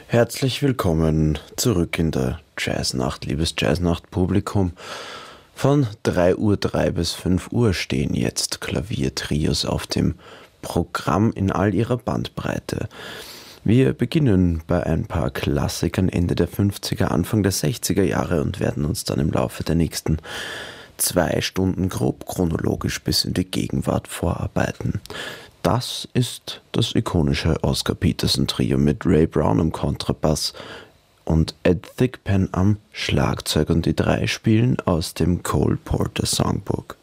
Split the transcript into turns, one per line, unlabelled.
Herzlich willkommen zurück in der Jazznacht, liebes Jazznacht-Publikum. Von 3:03 Uhr bis 5 Uhr stehen jetzt Klaviertrios auf dem Programm in all ihrer Bandbreite. Wir beginnen bei ein paar Klassikern Ende der 50er, Anfang der 60er Jahre und werden uns dann im Laufe der nächsten 2 Stunden grob chronologisch bis in die Gegenwart vorarbeiten. Das ist das ikonische Oscar Peterson Trio mit Ray Brown am Kontrabass und Ed Thigpen am Schlagzeug, und die drei spielen aus dem Cole Porter Songbook.